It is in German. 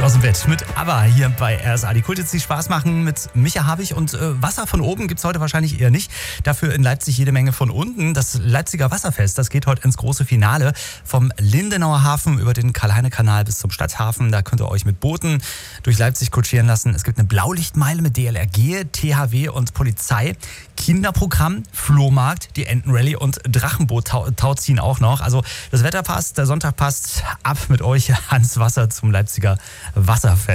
Aus dem Bett mit ABBA hier bei RSA. Die Kult, die Spaß machen mit Micha Habich. Und Wasser von oben gibt es heute wahrscheinlich eher nicht. Dafür in Leipzig jede Menge von unten. Das Leipziger Wasserfest, das geht heute ins große Finale. Vom Lindenauer Hafen über den Karl-Heine-Kanal bis zum Stadthafen. Da könnt ihr euch mit Booten durch Leipzig kutschieren lassen. Es gibt eine Blaulichtmeile mit DLRG, THW und Polizei. Kinderprogramm, Flohmarkt, die Entenrallye und Drachenboot-Tauziehen auch noch. Also das Wetter passt, der Sonntag passt. Ab mit euch ans Wasser zum Leipziger Wasserfest.